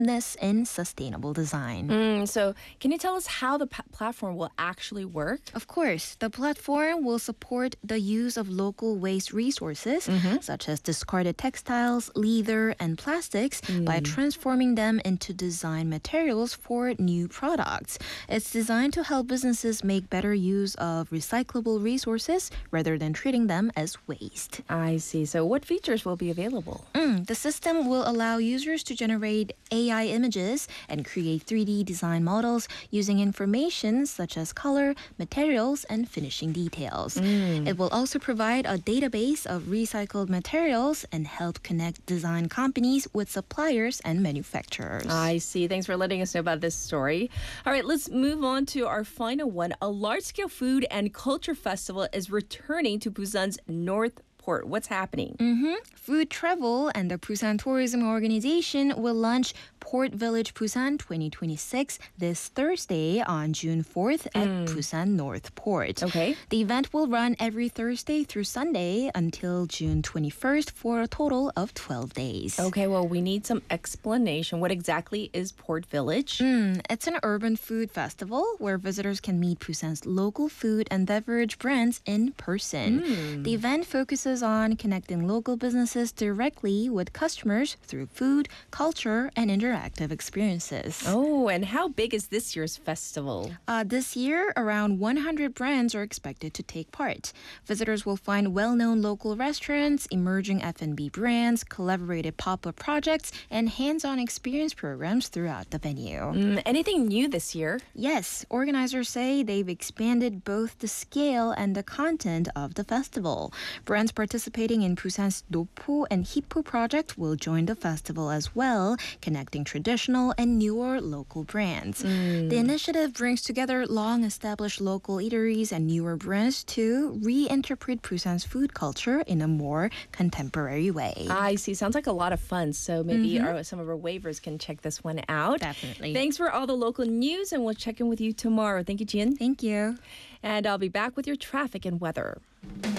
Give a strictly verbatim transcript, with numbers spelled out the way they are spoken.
fitness and sustainable design. Mm, so, can you tell us how the p- platform will actually work? Of course, the platform will support the use of local waste resources, Mm-hmm. such as discarded textiles, leather, and plastics, by transforming them into design materials for new products. It's designed to help businesses make better use of recyclable resources rather than treating them as waste. I see. So, what features will be available? Mm, the system will allow users to generate A I images and create three D design models using information such as color, materials, and finishing details. It will also provide a database of recycled materials and help connect design companies with suppliers and manufacturers. I see. Thanks for letting us know about this story. All right, let's move on to our final one. A large-scale food and culture festival is returning to Busan's North Port. What's happening? Mm-hmm. Food Travel and the Busan Tourism Organization will launch Port Village Busan twenty twenty-six this Thursday on June fourth at Busan North Port. Okay. The event will run every Thursday through Sunday until June twenty-first for a total of twelve days. Okay, well, we need some explanation. What exactly is Port Village? Mm, it's an urban food festival where visitors can meet Busan's local food and beverage brands in person. The event focuses on connecting local businesses directly with customers through food, culture, and interactive experiences. Oh, and how big is this year's festival? Uh, this year, around one hundred brands are expected to take part. Visitors will find well-known local restaurants, emerging F and B brands, collaborative pop-up projects, and hands-on experience programs throughout the venue. Mm, anything new this year? Yes, organizers say they've expanded both the scale and the content of the festival. Brands participating in Busan's Nopo and Hippo project will join the festival as well, connecting traditional and newer local brands. The initiative brings together long-established local eateries and newer brands to reinterpret Busan's food culture in a more contemporary way. I see. Sounds like a lot of fun. So maybe our, some of our waivers can check this one out. Definitely. Thanks for all the local news, and we'll check in with you tomorrow. Thank you, Jian. Thank you. And I'll be back with your traffic and weather.